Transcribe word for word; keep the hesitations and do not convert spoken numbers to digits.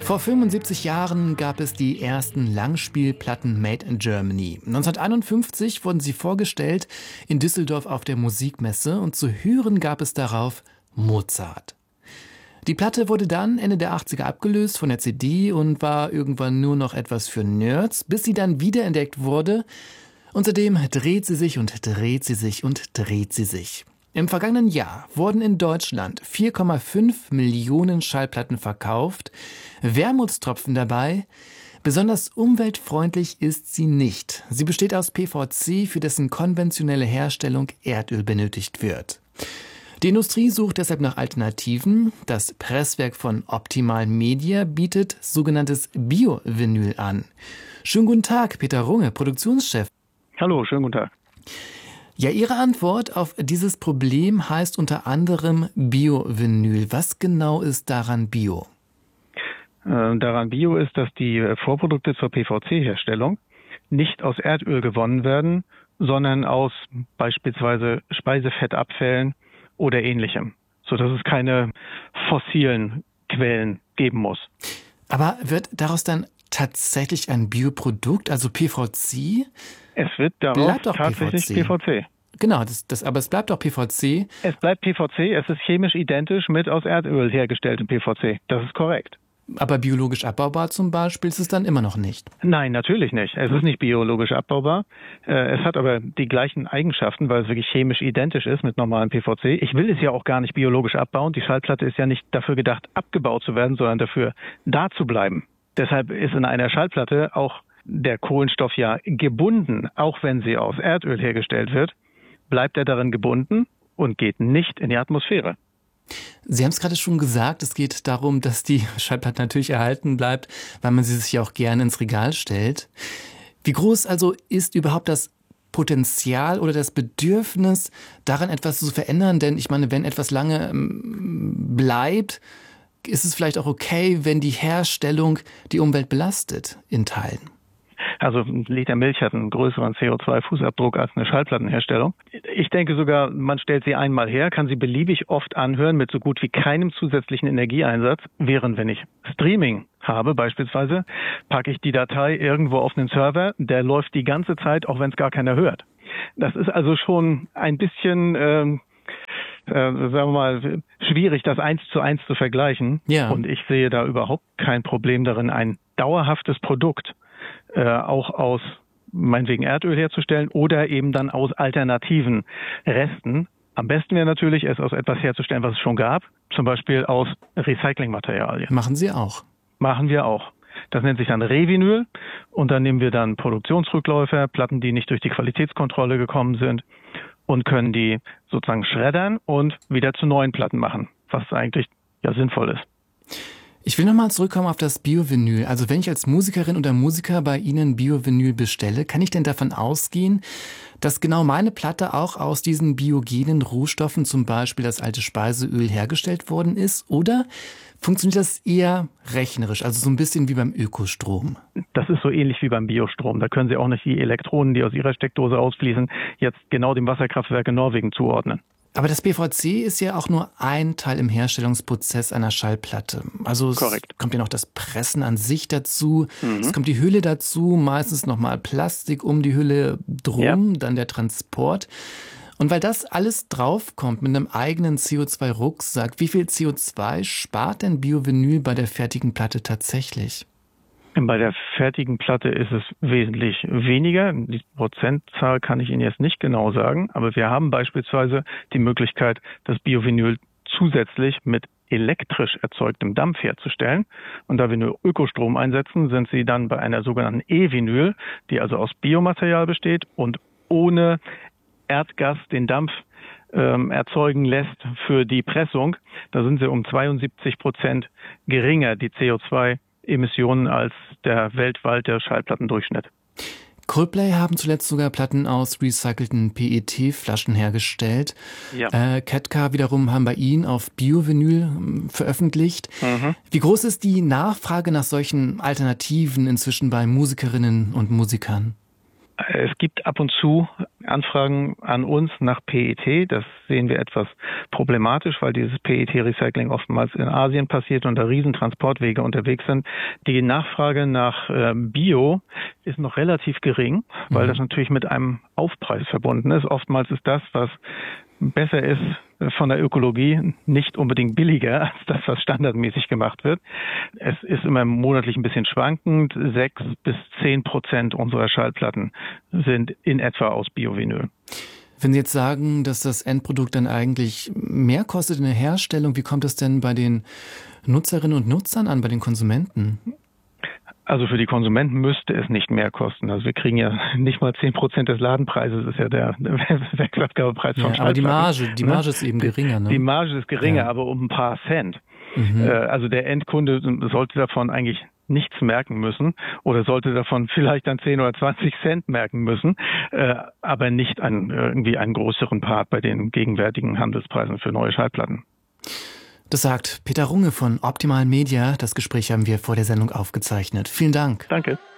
Vor fünfundsiebzig Jahren gab es die ersten Langspielplatten Made in Germany. neunzehnhunderteinundfünfzig wurden sie vorgestellt in Düsseldorf auf der Musikmesse und zu hören gab es darauf Mozart. Die Platte wurde dann Ende der achtziger abgelöst von der C D und war irgendwann nur noch etwas für Nerds, bis sie dann wiederentdeckt wurde. Und seitdem dreht sie sich und dreht sie sich und dreht sie sich. Im vergangenen Jahr wurden in Deutschland vier Komma fünf Millionen Schallplatten verkauft. Wermutstropfen dabei: besonders umweltfreundlich ist sie nicht. Sie besteht aus P V C, für dessen konventionelle Herstellung Erdöl benötigt wird. Die Industrie sucht deshalb nach Alternativen. Das Presswerk von Optimal Media bietet sogenanntes Bio-Vinyl an. Schönen guten Tag, Peter Runge, Produktionschef. Hallo, schönen guten Tag. Ja, Ihre Antwort auf dieses Problem heißt unter anderem Bio-Vinyl. Was genau ist daran Bio? Äh, daran Bio ist, dass die Vorprodukte zur P V C-Herstellung nicht aus Erdöl gewonnen werden, sondern aus beispielsweise Speisefettabfällen oder Ähnlichem, sodass es keine fossilen Quellen geben muss. Aber wird daraus dann tatsächlich ein Bioprodukt, also P V C? Es wird daraus tatsächlich P V C. P V C. Genau, das, das, aber es bleibt auch P V C. Es bleibt P V C, es ist chemisch identisch mit aus Erdöl hergestelltem P V C. Das ist korrekt. Aber biologisch abbaubar zum Beispiel ist es dann immer noch nicht? Nein, natürlich nicht. Es ist nicht biologisch abbaubar. Es hat aber die gleichen Eigenschaften, weil es wirklich chemisch identisch ist mit normalem P V C. Ich will es ja auch gar nicht biologisch abbauen. Die Schallplatte ist ja nicht dafür gedacht, abgebaut zu werden, sondern dafür da zu bleiben. Deshalb ist in einer Schallplatte auch der Kohlenstoff ja gebunden. Auch wenn sie aus Erdöl hergestellt wird, bleibt er darin gebunden und geht nicht in die Atmosphäre. Sie haben es gerade schon gesagt, es geht darum, dass die Schallplatte natürlich erhalten bleibt, weil man sie sich ja auch gerne ins Regal stellt. Wie groß also ist überhaupt das Potenzial oder das Bedürfnis, daran etwas zu verändern? Denn ich meine, wenn etwas lange ähm, bleibt, ist es vielleicht auch okay, wenn die Herstellung die Umwelt belastet in Teilen. Also ein Liter Milch hat einen größeren C O zwei Fußabdruck als eine Schallplattenherstellung. Ich denke sogar, man stellt sie einmal her, kann sie beliebig oft anhören mit so gut wie keinem zusätzlichen Energieeinsatz. Während wenn ich Streaming habe beispielsweise, packe ich die Datei irgendwo auf einen Server, der läuft die ganze Zeit, auch wenn es gar keiner hört. Das ist also schon ein bisschen, ähm, äh, sagen wir mal, schwierig, das eins zu eins zu vergleichen. Ja. Und ich sehe da überhaupt kein Problem darin, ein dauerhaftes Produkt Äh, auch aus meinetwegen Erdöl herzustellen oder eben dann aus alternativen Resten. Am besten wäre natürlich, es aus etwas herzustellen, was es schon gab, zum Beispiel aus Recyclingmaterialien. Machen Sie auch? Machen wir auch. Das nennt sich dann Revinyl und dann nehmen wir dann Produktionsrückläufer, Platten, die nicht durch die Qualitätskontrolle gekommen sind und können die sozusagen schreddern und wieder zu neuen Platten machen, was eigentlich ja sinnvoll ist. Ich will nochmal zurückkommen auf das Bio-Vinyl. Also wenn ich als Musikerin oder Musiker bei Ihnen Bio-Vinyl bestelle, kann ich denn davon ausgehen, dass genau meine Platte auch aus diesen biogenen Rohstoffen, zum Beispiel das alte Speiseöl, hergestellt worden ist? Oder funktioniert das eher rechnerisch, also so ein bisschen wie beim Ökostrom? Das ist so ähnlich wie beim Biostrom. Da können Sie auch nicht die Elektronen, die aus Ihrer Steckdose ausfließen, jetzt genau dem Wasserkraftwerk in Norwegen zuordnen. Aber das P V C ist ja auch nur ein Teil im Herstellungsprozess einer Schallplatte. Also es Korrekt. kommt ja noch das Pressen an sich dazu, Mhm. es kommt die Hülle dazu, meistens nochmal Plastik um die Hülle drum, Ja. dann der Transport. Und weil das alles draufkommt mit einem eigenen C O zwei Rucksack, wie viel C O zwei spart denn Bio-Vinyl bei der fertigen Platte tatsächlich? Bei der fertigen Platte ist es wesentlich weniger. Die Prozentzahl kann ich Ihnen jetzt nicht genau sagen, aber wir haben beispielsweise die Möglichkeit, das Bio-Vinyl zusätzlich mit elektrisch erzeugtem Dampf herzustellen. Und da wir nur Ökostrom einsetzen, sind Sie dann bei einer sogenannten E-Vinyl, die also aus Biomaterial besteht und ohne Erdgas den Dampf ähm, erzeugen lässt für die Pressung. Da sind Sie um zweiundsiebzig Prozent geringer, die C O zwei Emissionen, als der weltweite Schallplattendurchschnitt. Coldplay haben zuletzt sogar Platten aus recycelten P E T-Flaschen hergestellt. Ja. Äh, Ketka wiederum haben bei Ihnen auf Bio-Vinyl ähm, veröffentlicht. Mhm. Wie groß ist die Nachfrage nach solchen Alternativen inzwischen bei Musikerinnen und Musikern? Es gibt ab und zu Anfragen an uns nach P E T. Das sehen wir etwas problematisch, weil dieses P E T-Recycling oftmals in Asien passiert und da Riesentransportwege unterwegs sind. Die Nachfrage nach äh, Bio ist noch relativ gering, weil mhm. das natürlich mit einem Aufpreis verbunden ist. Oftmals ist das, was besser ist von der Ökologie, nicht unbedingt billiger als das, was standardmäßig gemacht wird. Es ist immer monatlich ein bisschen schwankend. Sechs bis zehn Prozent unserer Schallplatten sind in etwa aus Biovinyl. Wenn Sie jetzt sagen, dass das Endprodukt dann eigentlich mehr kostet in der Herstellung, wie kommt es denn bei den Nutzerinnen und Nutzern an, bei den Konsumenten? Also für die Konsumenten müsste es nicht mehr kosten. Also wir kriegen ja nicht mal zehn Prozent des Ladenpreises, das ist ja der Werksabgabepreis von ja, aber die Marge, die Marge ne? ist eben geringer. Ne? Die Marge ist geringer, ja. aber um ein paar Cent. Mhm. Also der Endkunde sollte davon eigentlich nichts merken müssen oder sollte davon vielleicht dann zehn oder zwanzig Cent merken müssen, aber nicht an irgendwie einen größeren Part bei den gegenwärtigen Handelspreisen für neue Schallplatten. Das sagt Peter Runge von Optimal Media. Das Gespräch haben wir vor der Sendung aufgezeichnet. Vielen Dank. Danke.